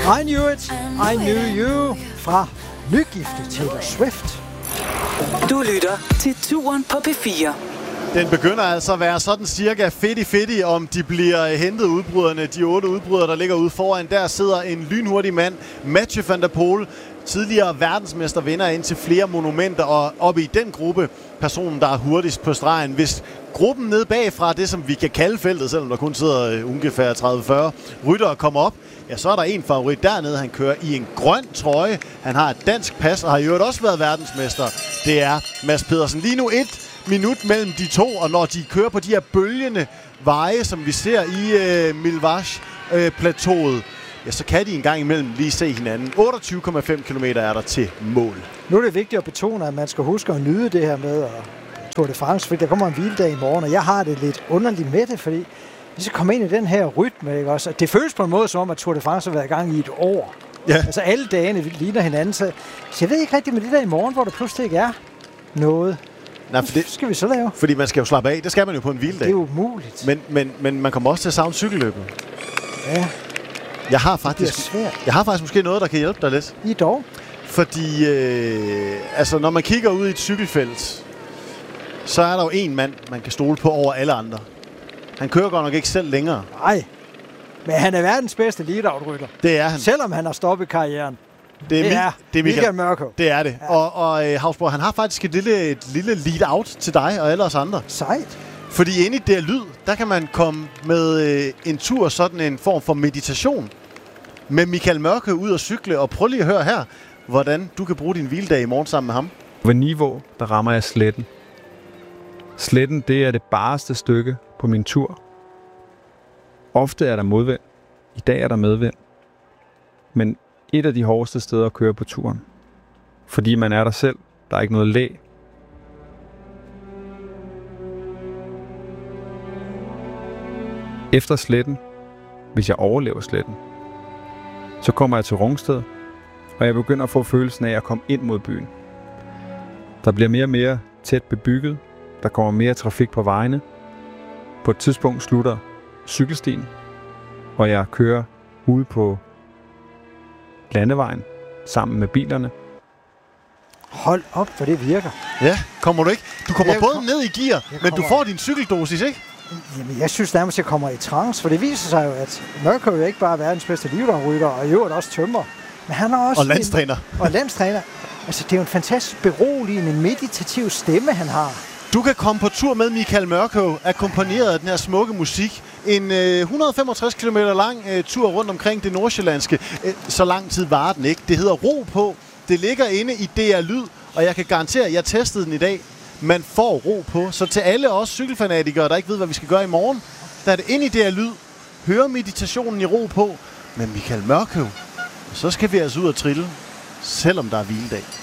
I Knew It, I Knew You fra nygifte Taylor Swift. Du lytter til Turen på P4. Den begynder altså at være sådan cirka fedt, om de bliver hentet udbryderne. De 8 udbrydere, der ligger ude foran. Der sidder en lynhurtig mand, Mathieu van der Poel, tidligere verdensmester, vinder ind til flere monumenter, og oppe i den gruppe, personen, der er hurtigst på stregen. Hvis gruppen nede bagfra, det som vi kan kalde feltet, selvom der kun sidder ungefær 30-40 ryttere, kommer op, ja, så er der en favorit dernede. Han kører i en grøn trøje. Han har et dansk pas, og har jo også været verdensmester. Det er Mads Pedersen. Lige nu 1 minut mellem de to, og når de kører på de her bølgende veje, som vi ser i Milvash-plateauet, ja, så kan de en gang imellem lige se hinanden. 28,5 km er der til mål. Nu er det vigtigt at betone, at man skal huske at nyde det her med Tour de France, fordi der kommer en hviledag i morgen, og jeg har det lidt underligt med det, fordi vi skal komme ind i den her rytme, ikke også? Det føles på en måde som om, at Tour de France har været i gang i et år. Ja. Altså alle dagene ligner hinanden, så jeg ved ikke rigtigt med det der i morgen, hvor der pludselig ikke er noget. Nej, for det skal vi så lave? Fordi man skal jo slappe af. Det skal man jo på en hviledag. Det er umuligt. Men man kommer også til at savne cykelløbet. Ja. Jeg har faktisk måske noget, der kan hjælpe dig lidt. I dog. Fordi altså, når man kigger ud i et cykelfelt, så er der jo en mand, man kan stole på over alle andre. Han kører godt nok ikke selv længere. Nej, men han er verdens bedste lead-out-rytter. Det er han. Selvom han har stoppet karrieren. Det er Michael Mørkøv. Det er det. Ja. Og Havsborg, han har faktisk et lille lead-out til dig og alle os andre. Sejt. Fordi inde i det lyd, der kan man komme med en tur, sådan en form for meditation, med Michael Mørkøv ud og cykle. Og prøv lige at høre her, hvordan du kan bruge din hviledag i morgen sammen med ham. Ved niveau, der rammer jeg sletten. Sletten, det er det bareste stykke på min tur. Ofte er der modvind. I dag er der medvind. Men et af de hårdeste steder at køre på turen. Fordi man er der selv. Der er ikke noget læ. Efter sletten, hvis jeg overlever sletten, så kommer jeg til Rungsted, og jeg begynder at få følelsen af at komme ind mod byen. Der bliver mere og mere tæt bebygget. Der kommer mere trafik på vejene. På et tidspunkt slutter cykelstien, og jeg kører ude på landevejen sammen med bilerne. Hold op, for det virker. Ja, kommer du ikke? Du kommer både ned i gear, men du får din cykeldosis, ikke? Jamen, jeg synes nærmest, at jeg kommer i trance, for det viser sig jo, at Mørkøv er ikke bare verdens bedste livvandrytter, og i øvrigt også tømrer. Men han er også... Og landstræner. Og landstræner. Altså, det er jo en fantastisk beroligende, meditativ stemme, han har. Du kan komme på tur med Michael Mørkøv, akkompagneret af den her smukke musik. En 165 km lang tur rundt omkring det nordsjællandske. Så lang tid varer den ikke. Det hedder Ro på. Det ligger inde i DR Lyd, og jeg kan garantere, at jeg testede den i dag. Man får ro på. Så til alle os cykelfanatikere, der ikke ved, hvad vi skal gøre i morgen, der er det inde i DR Lyd. Høre meditationen i Ro på med Michael Mørkøv. Så skal vi altså ud og trille, selvom der er hviledag.